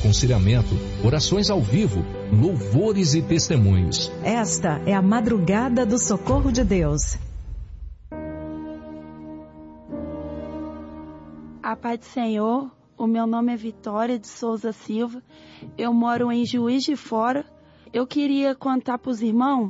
aconselhamento, orações ao vivo, louvores e testemunhos. Esta é a Madrugada do Socorro de Deus. A paz do Senhor, o meu nome é Vitória de Souza Silva, eu moro em Juiz de Fora. Eu queria contar para os irmãos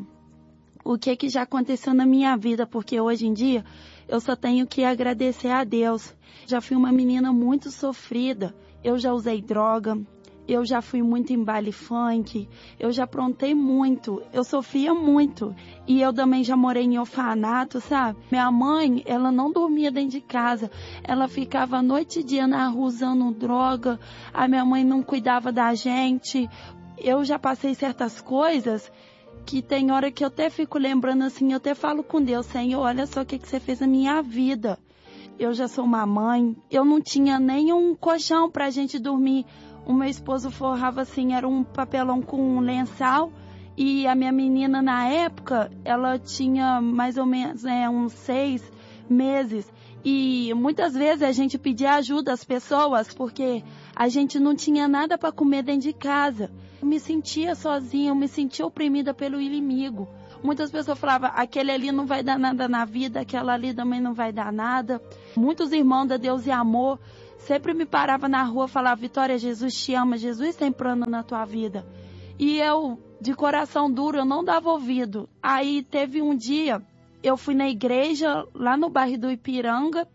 o que já aconteceu na minha vida, porque hoje em dia eu só tenho que agradecer a Deus. Já fui uma menina muito sofrida, eu já usei droga, eu já fui muito em baile funk, eu já aprontei muito, eu sofria muito. E eu também já morei em orfanato, sabe? Minha mãe, ela não dormia dentro de casa, ela ficava noite e dia na rua usando droga, a minha mãe não cuidava da gente. Eu já passei certas coisas que tem hora que eu até fico lembrando assim, eu até falo com Deus, Senhor, olha só o que você fez na minha vida. Eu já sou uma mãe, eu não tinha nenhum colchão pra gente dormir. O meu esposo forrava assim, era um papelão com um lençol, e a minha menina na época, ela tinha mais ou menos uns 6 meses. E muitas vezes a gente pedia ajuda às pessoas, porque a gente não tinha nada para comer dentro de casa. Eu me sentia sozinha, eu me sentia oprimida pelo inimigo. Muitas pessoas falavam, aquele ali não vai dar nada na vida, aquela ali também não vai dar nada. Muitos irmãos da Deus e Amor sempre me paravam na rua e falavam, Vitória, Jesus te ama, Jesus tem plano na tua vida. E eu, de coração duro, eu não dava ouvido. Aí teve um dia, eu fui na igreja, lá no bairro do Ipiranga,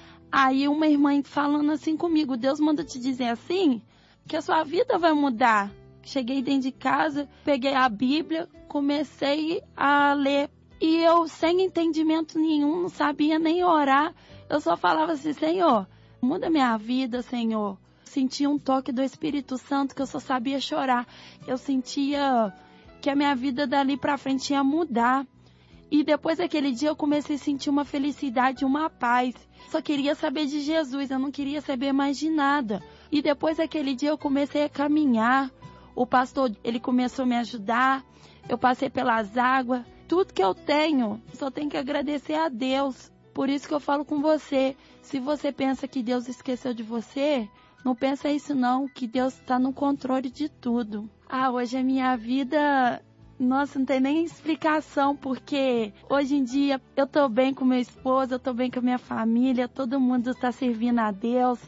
aí uma irmã falando assim comigo, Deus manda te dizer assim, que a sua vida vai mudar. Cheguei dentro de casa, peguei a Bíblia, comecei a ler. E eu, sem entendimento nenhum, não sabia nem orar. Eu só falava assim, Senhor, muda minha vida, Senhor. Sentia um toque do Espírito Santo que eu só sabia chorar. Eu sentia que a minha vida dali pra frente ia mudar. E depois daquele dia eu comecei a sentir uma felicidade, uma paz. Só queria saber de Jesus, eu não queria saber mais de nada. E depois daquele dia eu comecei a caminhar. O pastor, ele começou a me ajudar. Eu passei pelas águas. Tudo que eu tenho, só tenho que agradecer a Deus. Por isso que eu falo com você. Se você pensa que Deus esqueceu de você, não pensa isso não, que Deus está no controle de tudo. Hoje a minha vida, nossa, não tem nem explicação, porque hoje em dia eu tô bem com meu esposo, eu tô bem com a minha família, todo mundo está servindo a Deus.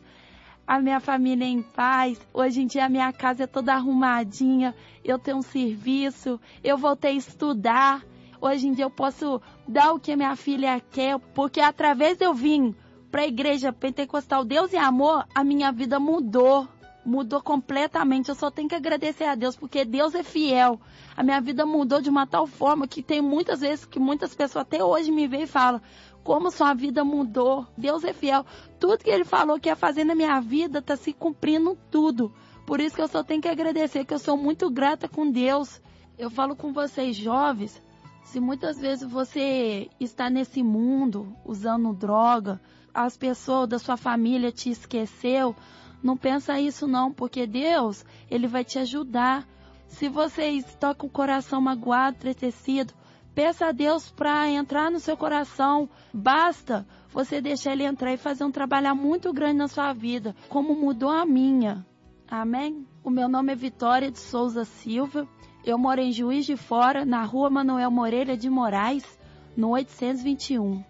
A minha família é em paz. Hoje em dia a minha casa é toda arrumadinha. Eu tenho um serviço. Eu voltei a estudar. Hoje em dia eu posso dar o que a minha filha quer. Porque através de eu vir para a igreja pentecostal Deus e Amor, a minha vida mudou. Mudou completamente. Eu só tenho que agradecer a Deus, porque Deus é fiel. A minha vida mudou de uma tal forma que tem muitas vezes que muitas pessoas até hoje me veem e falam, como sua vida mudou. Deus é fiel. Tudo que Ele falou que ia fazer na minha vida está se cumprindo tudo. Por isso que eu só tenho que agradecer, que eu sou muito grata com Deus. Eu falo com vocês jovens, se muitas vezes você está nesse mundo usando droga, as pessoas da sua família te esqueceu, não pensa isso não, porque Deus, Ele vai te ajudar. Se você está com o coração magoado, entristecido, peça a Deus para entrar no seu coração. Basta você deixar Ele entrar e fazer um trabalho muito grande na sua vida, como mudou a minha. Amém? O meu nome é Vitória de Souza Silva. Eu moro em Juiz de Fora, na rua Manuel Moreira de Moraes, no 821.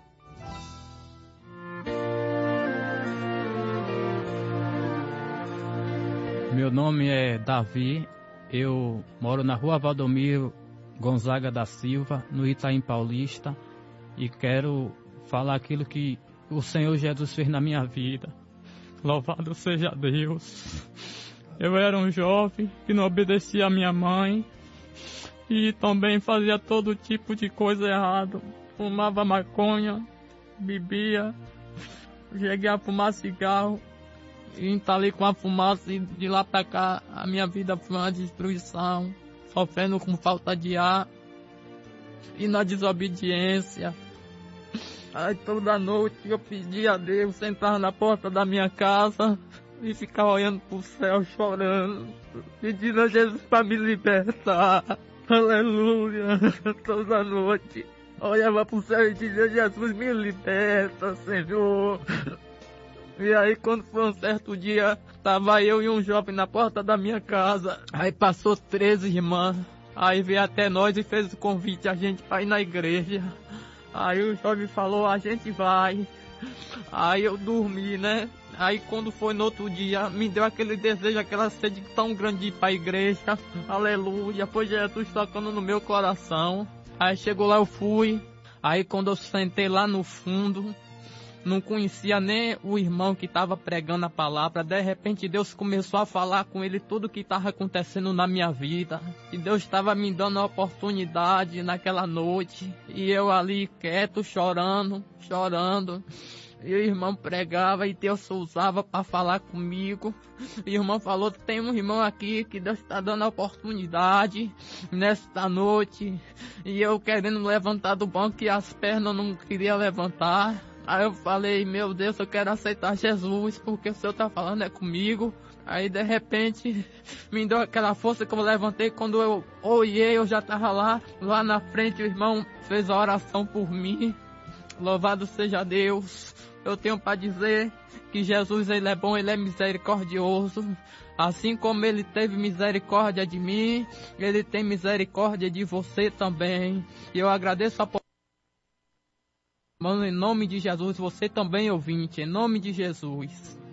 Meu nome é Davi, eu moro na rua Valdomiro Gonzaga da Silva, no Itaim Paulista, e quero falar aquilo que o Senhor Jesus fez na minha vida. Louvado seja Deus. Eu era um jovem que não obedecia à minha mãe e também fazia todo tipo de coisa errada. Fumava maconha, bebia, cheguei a fumar cigarro. E tá ali com a fumaça e de lá pra cá a minha vida foi uma destruição, sofrendo com falta de ar e na desobediência. Aí toda noite eu pedia a Deus, sentava na porta da minha casa e ficava olhando pro céu chorando, pedindo a Jesus pra me libertar. Aleluia, toda noite olhava pro céu e dizia, Jesus me liberta, Senhor. E aí, quando foi um certo dia, tava eu e um jovem na porta da minha casa. Aí passou 13 irmãs. Aí veio até nós e fez o convite a gente para ir na igreja. Aí o jovem falou, a gente vai. Aí eu dormi, né? Aí quando foi no outro dia, me deu aquele desejo, aquela sede tão grande de ir para a igreja. Aleluia, foi Jesus tocando no meu coração. Aí chegou lá, eu fui. Aí quando eu sentei lá no fundo, não conhecia nem o irmão que estava pregando a palavra. De repente Deus começou a falar com ele tudo o que estava acontecendo na minha vida. E Deus estava me dando a oportunidade naquela noite. E eu ali quieto, chorando. E o irmão pregava e Deus usava para falar comigo. E o irmão falou, tem um irmão aqui que Deus está dando a oportunidade nesta noite. E eu querendo levantar do banco e as pernas não queria levantar. Aí eu falei, meu Deus, eu quero aceitar Jesus, porque o Senhor está falando é comigo. Aí de repente me deu aquela força que eu levantei. Quando eu olhei, eu já estava lá na frente. O irmão fez a oração por mim. Louvado seja Deus. Eu tenho para dizer que Jesus, ele é bom, ele é misericordioso. Assim como ele teve misericórdia de mim, ele tem misericórdia de você também. E eu agradeço a Mano, em nome de Jesus, você também ouvinte, em nome de Jesus.